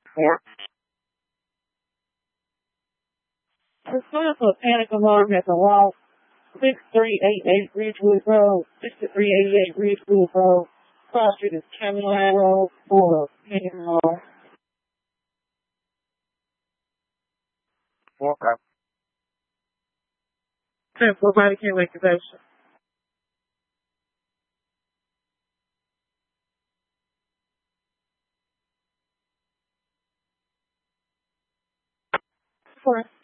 4. Respond to a panic alarm at the wall. 6388 Ridgewood Road. 6388 Ridgewood Road. Cross Street is Camelot Road. 4. Okay. 10 for body cam activation. Four.